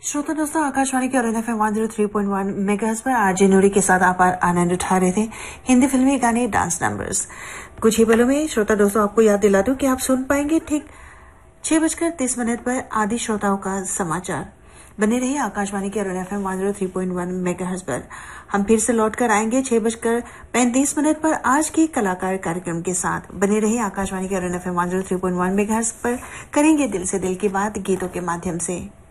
श्रोता दोस्तों, आकाशवाणी के अरुण FM 103.1 मेगाहर्ट्ज पर आरजे नूरी के साथ आप आनंद उठा रहे थे हिंदी फिल्मी गाने, डांस नंबर्स। कुछ ही पलों में श्रोता दोस्तों आपको याद दिला दूं कि आप सुन पाएंगे ठीक 6:30 पर आदि श्रोताओं का समाचार। बने रहिए आकाशवाणी के अरुण FM 103.1 मेगाहर्ट्ज पर। हम फिर से लौट कर आएंगे 6:35 पर आज की कलाकार कार्यक्रम के साथ। बने रहिए आकाशवाणी के अरुण FM 103.1 मेगाहर्ट्ज पर। करेंगे दिल से दिल की बात गीतों के माध्यम से।